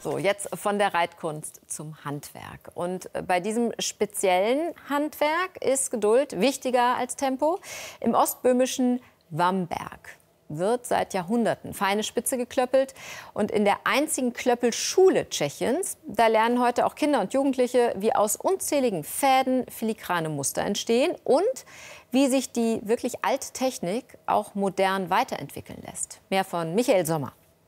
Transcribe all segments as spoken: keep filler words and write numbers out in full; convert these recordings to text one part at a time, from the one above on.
So, jetzt von der Reitkunst zum Handwerk. Und bei diesem speziellen Handwerk ist Geduld wichtiger als Tempo. Im ostböhmischen Wamberg wird seit Jahrhunderten feine Spitze geklöppelt. Und in der einzigen Klöppelschule Tschechiens, da lernen heute auch Kinder und Jugendliche, wie aus unzähligen Fäden filigrane Muster entstehen und wie sich die wirklich alte Technik auch modern weiterentwickeln lässt. Mehr von Michael Sommer.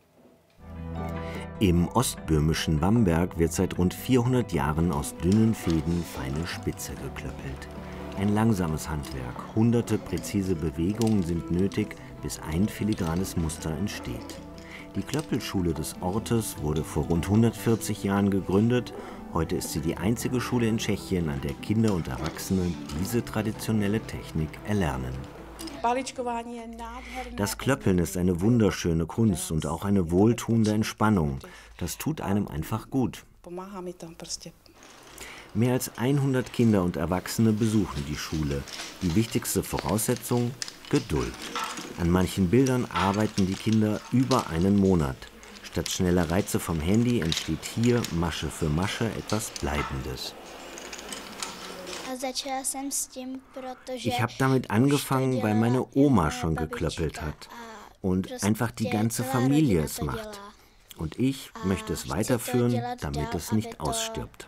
Im ostböhmischen Wamberg wird seit rund vierhundert Jahren aus dünnen Fäden feine Spitze geklöppelt. Ein langsames Handwerk, hunderte präzise Bewegungen sind nötig, bis ein filigranes Muster entsteht. Die Klöppelschule des Ortes wurde vor rund hundertvierzig Jahren gegründet. Heute ist sie die einzige Schule in Tschechien, an der Kinder und Erwachsene diese traditionelle Technik erlernen. Das Klöppeln ist eine wunderschöne Kunst und auch eine wohltuende Entspannung. Das tut einem einfach gut. Mehr als hundert Kinder und Erwachsene besuchen die Schule. Die wichtigste Voraussetzung: Geduld. An manchen Bildern arbeiten die Kinder über einen Monat. Statt schneller Reize vom Handy entsteht hier Masche für Masche etwas Bleibendes. Ich habe damit angefangen, weil meine Oma schon geklöppelt hat und einfach die ganze Familie es macht. Und ich möchte es weiterführen, damit es nicht ausstirbt.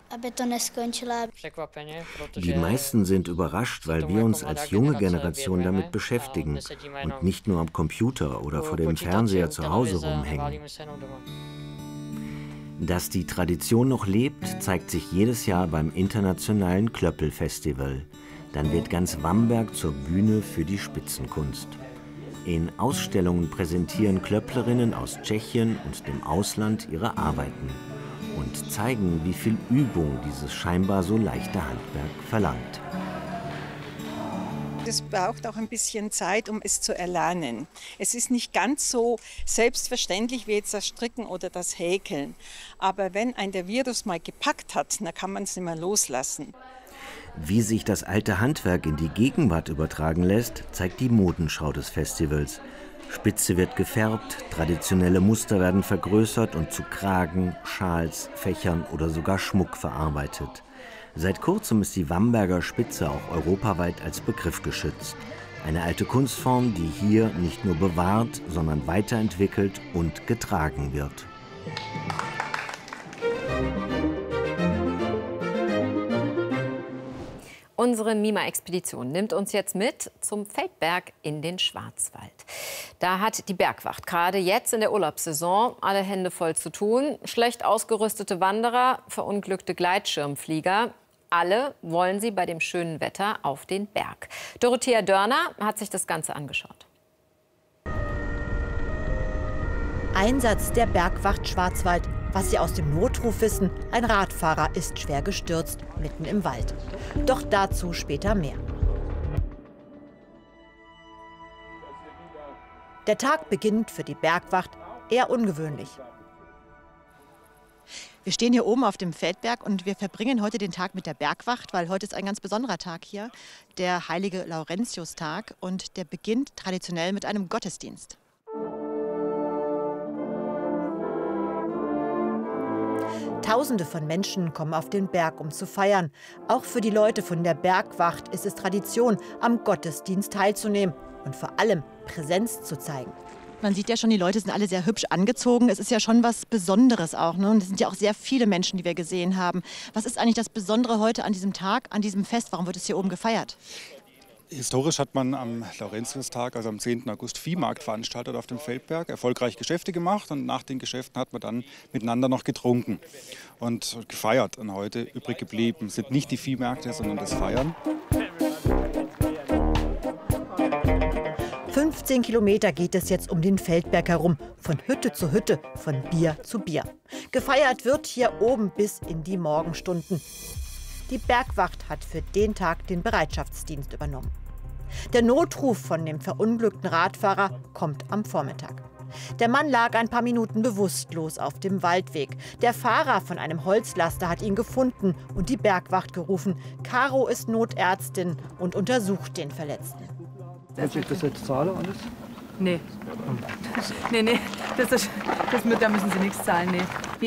Die meisten sind überrascht, weil wir uns als junge Generation damit beschäftigen und nicht nur am Computer oder vor dem Fernseher zu Hause rumhängen. Dass die Tradition noch lebt, zeigt sich jedes Jahr beim internationalen Klöppelfestival. Dann wird ganz Wamberg zur Bühne für die Spitzenkunst. In Ausstellungen präsentieren Klöpplerinnen aus Tschechien und dem Ausland ihre Arbeiten und zeigen, wie viel Übung dieses scheinbar so leichte Handwerk verlangt. Es braucht auch ein bisschen Zeit, um es zu erlernen. Es ist nicht ganz so selbstverständlich wie jetzt das Stricken oder das Häkeln. Aber wenn ein der Virus mal gepackt hat, dann kann man es nicht mehr loslassen. Wie sich das alte Handwerk in die Gegenwart übertragen lässt, zeigt die Modenschau des Festivals. Spitze wird gefärbt, traditionelle Muster werden vergrößert und zu Kragen, Schals, Fächern oder sogar Schmuck verarbeitet. Seit kurzem ist die Wamberger Spitze auch europaweit als Begriff geschützt. Eine alte Kunstform, die hier nicht nur bewahrt, sondern weiterentwickelt und getragen wird. Unsere Mima-Expedition nimmt uns jetzt mit zum Feldberg in den Schwarzwald. Da hat die Bergwacht gerade jetzt in der Urlaubssaison alle Hände voll zu tun. Schlecht ausgerüstete Wanderer, verunglückte Gleitschirmflieger. Alle wollen sie bei dem schönen Wetter auf den Berg. Dorothea Dörner hat sich das Ganze angeschaut. Einsatz der Bergwacht Schwarzwald. Was Sie aus dem Notruf wissen: ein Radfahrer ist schwer gestürzt, mitten im Wald. Doch dazu später mehr. Der Tag beginnt für die Bergwacht eher ungewöhnlich. Wir stehen hier oben auf dem Feldberg und wir verbringen heute den Tag mit der Bergwacht, weil heute ist ein ganz besonderer Tag hier, der heilige Laurentiustag, und der beginnt traditionell mit einem Gottesdienst. Tausende von Menschen kommen auf den Berg, um zu feiern. Auch für die Leute von der Bergwacht ist es Tradition, am Gottesdienst teilzunehmen und vor allem Präsenz zu zeigen. Man sieht ja schon, die Leute sind alle sehr hübsch angezogen. Es ist ja schon was Besonderes auch, ne? Und es sind ja auch sehr viele Menschen, die wir gesehen haben. Was ist eigentlich das Besondere heute an diesem Tag, an diesem Fest? Warum wird es hier oben gefeiert? Historisch hat man am Laurentiustag, also am zehnten August, Viehmarkt veranstaltet auf dem Feldberg, erfolgreich Geschäfte gemacht, und nach den Geschäften hat man dann miteinander noch getrunken und gefeiert. Und heute übrig geblieben sind nicht die Viehmärkte, sondern das Feiern. fünfzehn Kilometer geht es jetzt um den Feldberg herum, von Hütte zu Hütte, von Bier zu Bier. Gefeiert wird hier oben bis in die Morgenstunden. Die Bergwacht hat für den Tag den Bereitschaftsdienst übernommen. Der Notruf von dem verunglückten Radfahrer kommt am Vormittag. Der Mann lag ein paar Minuten bewusstlos auf dem Waldweg. Der Fahrer von einem Holzlaster hat ihn gefunden und die Bergwacht gerufen. Caro ist Notärztin und untersucht den Verletzten. Muss ich das jetzt zahlen alles? Nee. Nee, nee, das ist, das, da müssen Sie nichts zahlen, nee.